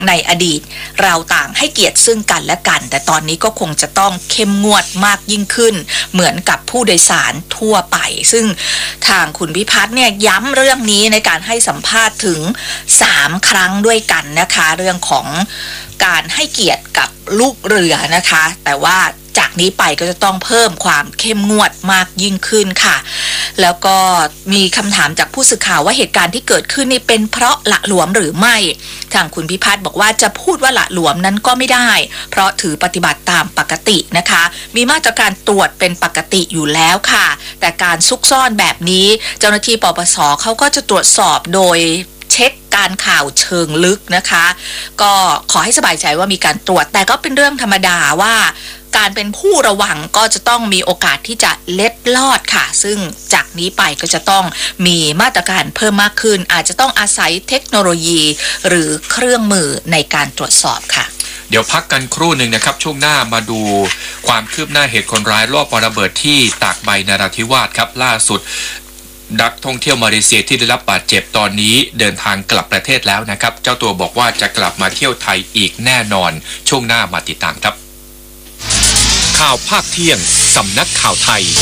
ในอดีตเราต่างให้เกียรติซึ่งกันและกันแต่ตอนนี้ก็คงจะต้องเข้มงวดมากยิ่งขึ้นเหมือนกับผู้โดยสารทั่วไปซึ่งทางคุณพิพัฒน์เนี่ยย้ำเรื่องนี้ในการให้สัมภาษณ์ถึง3ครั้งด้วยกันนะคะเรื่องของการให้เกียรติกับลูกเรือนะคะแต่ว่าจากนี้ไปก็จะต้องเพิ่มความเข้มงวดมากยิ่งขึ้นค่ะแล้วก็มีคำถามจากผู้สื่อข่าวว่าเหตุการณ์ที่เกิดขึ้นนี่เป็นเพราะหละหลวมหรือไม่ทางคุณพิพัฒน์บอกว่าจะพูดว่าหละหลวมนั้นก็ไม่ได้เพราะถือปฏิบัติตามปกตินะคะมีมาตรการตรวจเป็นปกติอยู่แล้วค่ะแต่การซุกซ่อนแบบนี้เจ้าหน้าที่ปปสเขาก็จะตรวจสอบโดยเช็คการข่าวเชิงลึกนะคะก็ขอให้สบายใจว่ามีการตรวจแต่ก็เป็นเรื่องธรรมดาว่าการเป็นผู้ระวังก็จะต้องมีโอกาสที่จะเล็ดลอดค่ะซึ่งจากนี้ไปก็จะต้องมีมาตรการเพิ่มมากขึ้นอาจจะต้องอาศัยเทคโนโลยีหรือเครื่องมือในการตรวจสอบค่ะเดี๋ยวพักกันครู่หนึ่งนะครับช่วงหน้ามาดูความคืบหน้าเหตุคนร้ายลอบวางระเบิดที่ตากใบนราธิวาสครับล่าสุดนักท่องเที่ยวมาเลเซียที่ได้รับบาดเจ็บตอนนี้เดินทางกลับประเทศแล้วนะครับเจ้าตัวบอกว่าจะกลับมาเที่ยวไทยอีกแน่นอนช่วงหน้ามาติดตามครับข่าวภาคเที่ยงสำนักข่าวไทย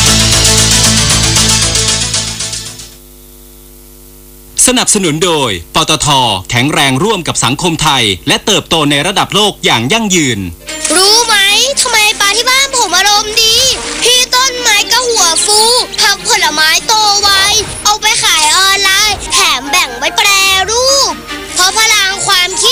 สนับสนุนโดยปตท.แข็งแรงร่วมกับสังคมไทยและเติบโตในระดับโลกอย่างยั่งยืนรู้ไหมทำไมปลาที่บ้านผมอารมณ์ดีพี่ต้นไม้ก็หัวฟูผักผลไม้โตไวเอาไปขายออนไลน์แถมแบ่งไว้แปรรูปเพราะพลังความคิด